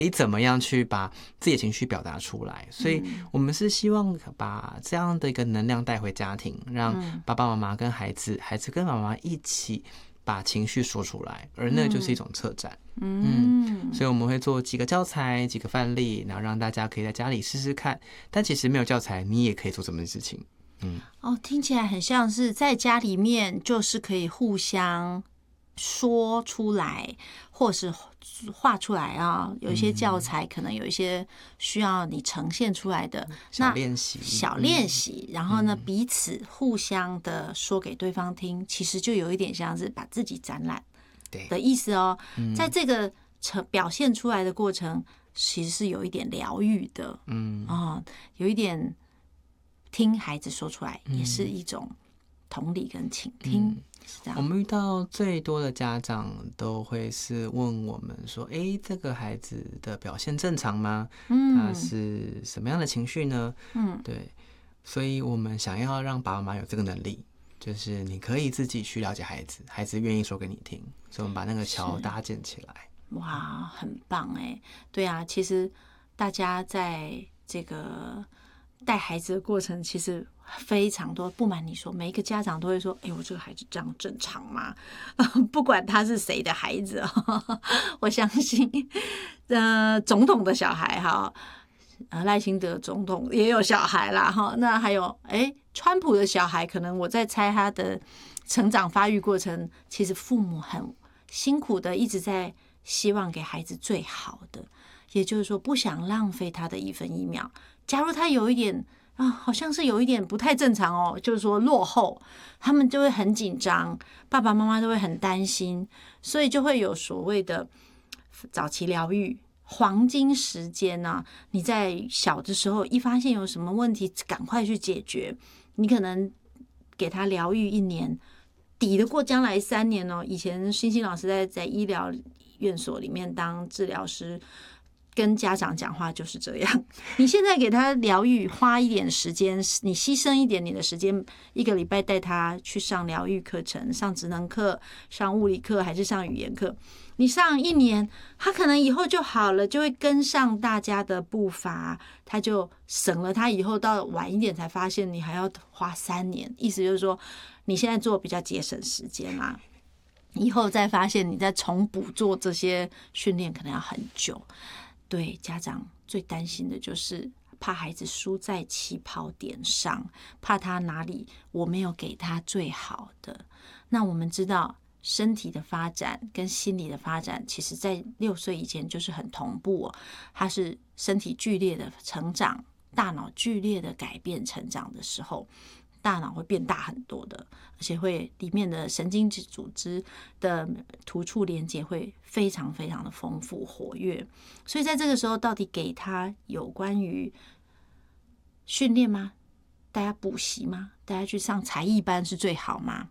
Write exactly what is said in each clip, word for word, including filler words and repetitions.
你怎么样去把自己的情绪表达出来？所以我们是希望把这样的一个能量带回家庭，让爸爸妈妈跟孩子，孩子跟妈妈一起把情绪说出来，而那就是一种策展。嗯, 嗯，所以我们会做几个教材、几个范例，然后让大家可以在家里试试看。但其实没有教材，你也可以做这么事情。嗯， 哦，听起来很像是在家里面就是可以互相说出来，或是画出来啊。有一些教材可能有一些需要你呈现出来的小练习， 小练习，然后呢，彼此互相的说给对方听，其实就有一点像是把自己展览的意思哦。在这个表现出来的过程，其实是有一点疗愈的，嗯啊，有一点听孩子说出来，也是一种同理跟倾听。嗯， 我们遇到最多的家长都会是问我们说：“哎，这个孩子的表现正常吗？嗯，他是什么样的情绪呢？”嗯，对，所以我们想要让爸爸妈妈有这个能力，就是你可以自己去了解孩子，孩子愿意说给你听，所以我们把那个桥搭建起来。 哇，很棒哎！对啊，其实大家在这个带孩子的过程，其实非常多。不瞒你说，每一个家长都会说：“哎，我这个孩子这样正常吗？”不管他是谁的孩子，我相信，呃，总统的小孩哈，呃，赖清德总统也有小孩啦哈。那还有，哎，川普的小孩，可能我在猜他的成长发育过程，其实父母很辛苦的一直在希望给孩子最好的，也就是说，不想浪费他的一分一秒。假如他有一点啊，好像是有一点不太正常哦，就是说落后，他们就会很紧张，爸爸妈妈都会很担心，所以就会有所谓的早期疗愈黄金时间啊。你在小的时候一发现有什么问题，赶快去解决。你可能给他疗愈一年，抵得过将来三年哦。以前星星老师在在医疗院所里面当治疗师，跟家长讲话就是这样。你现在给他疗愈，花一点时间，你牺牲一点你的时间，一个礼拜带他去上疗愈课程，上职能课，上物理课，还是上语言课，你上一年，他可能以后就好了，就会跟上大家的步伐，他就省了他以后到晚一点才发现你还要花三年。意思就是说，你现在做比较节省时间啦，以后再发现你再重补做这些训练可能要很久。对，家长最担心的就是怕孩子输在起跑点上，怕他哪里我没有给他最好的。那我们知道身体的发展跟心理的发展，其实在六岁以前就是很同步哦。他是身体剧烈的成长，大脑剧烈的改变成长的时候，大脑会变大很多的，而且会里面的神经组织的突触连接会非常非常的丰富活跃。所以在这个时候，到底给他有关于训练吗？大家补习吗？大家去上才艺班是最好吗？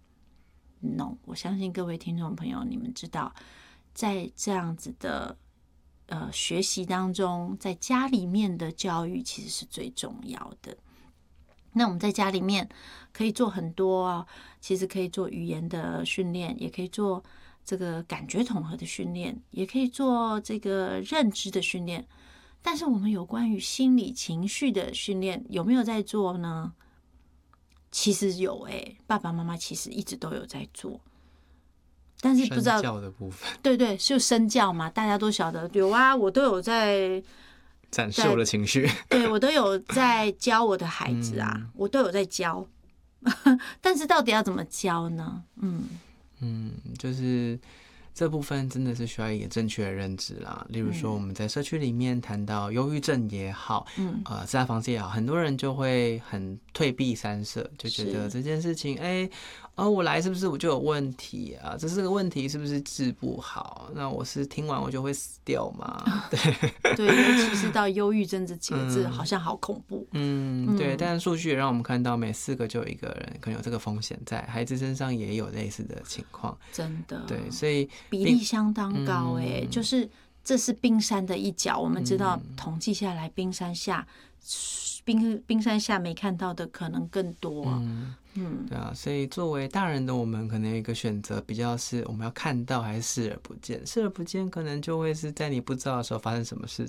No， 我相信各位听众朋友，你们知道，在这样子的呃学习当中，在家里面的教育其实是最重要的。那我们在家里面可以做很多啊，其实可以做语言的训练，也可以做这个感觉统合的训练，也可以做这个认知的训练。但是我们有关于心理情绪的训练有没有在做呢？其实有诶、欸，爸爸妈妈其实一直都有在做，但是不知道身教的部分， 对对，就身教嘛，大家都晓得有啊，我都有在展示我的情绪， 对，我都有在教我的孩子啊，嗯、我都有在教，但是到底要怎么教呢？嗯嗯，就是这部分真的是需要一个正确的认知啦。例如说，我们在社区里面谈到忧郁症也好，嗯，呃，自杀防治也好，很多人就会很退避三舍，就觉得这件事情，哎。哦，我来是不是我就有问题啊？这是个问题，是不是治不好？那我是听完我就会死掉吗？对对，尤其是到忧郁症这几个字，嗯、好像好恐怖。 嗯，对。但数据也让我们看到，每四个就有一个人可能有这个风险在，孩子身上也有类似的情况。 真的， 对，所以比例相当高哎、欸嗯，就是这是冰山的一角。我们知道，统计下来，冰山下。 冰冰山下没看到的可能更多。 嗯嗯，对啊，所以作为大人的我们，可能有一个选择，比较是我们要看到还是视而不见。视而不见，可能就会是在你不知道的时候发生什么事